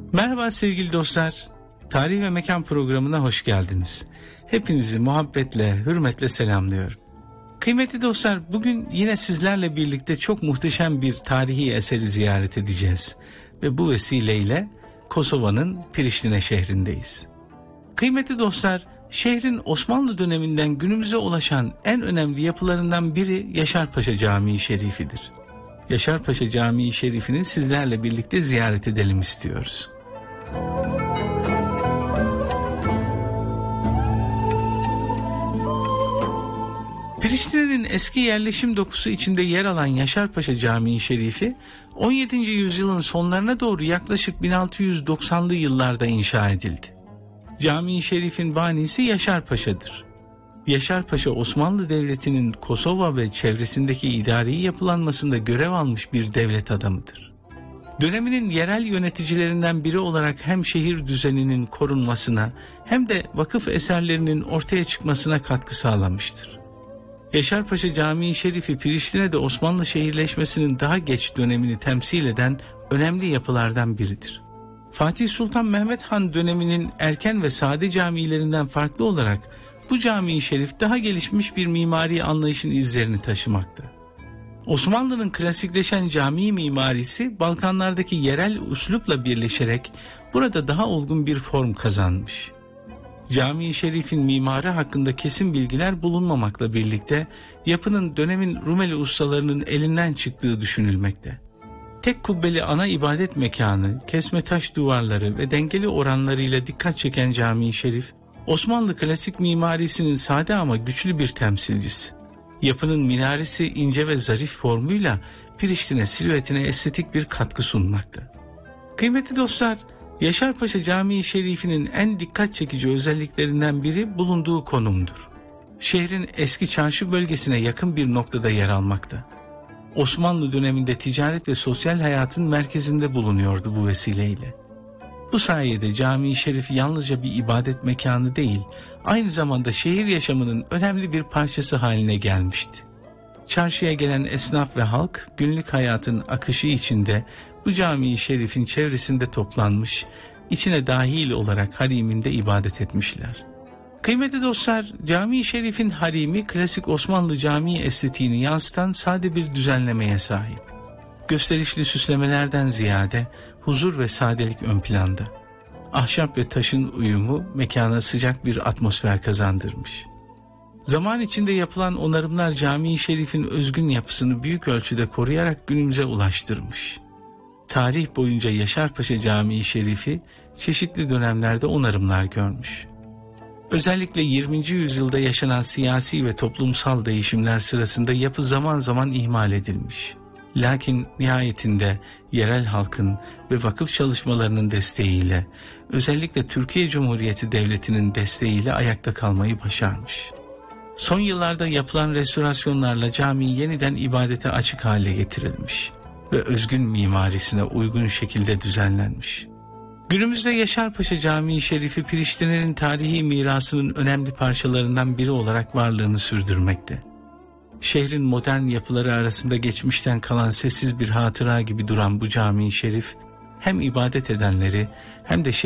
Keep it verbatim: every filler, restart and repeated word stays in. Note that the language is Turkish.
Merhaba sevgili dostlar, Tarih ve Mekan programına hoş geldiniz. Hepinizi muhabbetle, hürmetle selamlıyorum. Kıymetli dostlar, bugün yine sizlerle birlikte çok muhteşem bir tarihi eseri ziyaret edeceğiz. Ve bu vesileyle Kosova'nın Priştine şehrindeyiz. Kıymetli dostlar, şehrin Osmanlı döneminden günümüze ulaşan en önemli yapılarından biri Yaşarpaşa Camii Şerifi'dir. Yaşarpaşa Camii Şerifi'ni sizlerle birlikte ziyaret edelim istiyoruz. Priştine'nin eski yerleşim dokusu içinde yer alan Yaşarpaşa Camii Şerifi on yedinci yüzyılın sonlarına doğru yaklaşık bin altı yüz doksanlı yıllarda inşa edildi. Camii Şerif'in banisi Yaşarpaşa'dır. Yaşarpaşa Osmanlı Devleti'nin Kosova ve çevresindeki idari yapılanmasında görev almış bir devlet adamıdır. Döneminin yerel yöneticilerinden biri olarak hem şehir düzeninin korunmasına hem de vakıf eserlerinin ortaya çıkmasına katkı sağlamıştır. Yaşarpaşa Camii Şerifi Priştine'de Osmanlı şehirleşmesinin daha geç dönemini temsil eden önemli yapılardan biridir. Fatih Sultan Mehmet Han döneminin erken ve sade camilerinden farklı olarak bu Camii Şerif daha gelişmiş bir mimari anlayışın izlerini taşımakta. Osmanlı'nın klasikleşen cami mimarisi Balkanlardaki yerel üslupla birleşerek burada daha olgun bir form kazanmış. Camii Şerif'in mimarı hakkında kesin bilgiler bulunmamakla birlikte yapının dönemin Rumeli ustalarının elinden çıktığı düşünülmekte. Tek kubbeli ana ibadet mekanı, kesme taş duvarları ve dengeli oranlarıyla dikkat çeken Camii Şerif, Osmanlı klasik mimarisinin sade ama güçlü bir temsilcisi. Yapının minaresi ince ve zarif formuyla Priştine silüetine estetik bir katkı sunmakta. Kıymetli dostlar, Yaşarpaşa Camii Şerifi'nin en dikkat çekici özelliklerinden biri bulunduğu konumdur. Şehrin eski çarşı bölgesine yakın bir noktada yer almakta. Osmanlı döneminde ticaret ve sosyal hayatın merkezinde bulunuyordu bu vesileyle. Bu sayede Camii Şerif yalnızca bir ibadet mekanı değil, aynı zamanda şehir yaşamının önemli bir parçası haline gelmişti. Çarşıya gelen esnaf ve halk günlük hayatın akışı içinde bu Camii Şerif'in çevresinde toplanmış, içine dahil olarak hariminde ibadet etmişler. Kıymetli dostlar, Camii Şerif'in harimi klasik Osmanlı camii estetiğini yansıtan sade bir düzenlemeye sahip. Gösterişli süslemelerden ziyade huzur ve sadelik ön planda. Ahşap ve taşın uyumu mekana sıcak bir atmosfer kazandırmış. Zaman içinde yapılan onarımlar Camii Şerif'in özgün yapısını büyük ölçüde koruyarak günümüze ulaştırmış. Tarih boyunca Yaşarpaşa Camii Şerifi çeşitli dönemlerde onarımlar görmüş. Özellikle yirminci yüzyılda yaşanan siyasi ve toplumsal değişimler sırasında yapı zaman zaman ihmal edilmiş. Lakin nihayetinde yerel halkın ve vakıf çalışmalarının desteğiyle, özellikle Türkiye Cumhuriyeti Devleti'nin desteğiyle ayakta kalmayı başarmış. Son yıllarda yapılan restorasyonlarla cami yeniden ibadete açık hale getirilmiş ve özgün mimarisine uygun şekilde düzenlenmiş. Günümüzde Yaşarpaşa Camii Şerifi Priştine'nin tarihi mirasının önemli parçalarından biri olarak varlığını sürdürmekte. Şehrin modern yapıları arasında geçmişten kalan sessiz bir hatıra gibi duran bu Camii Şerif hem ibadet edenleri hem de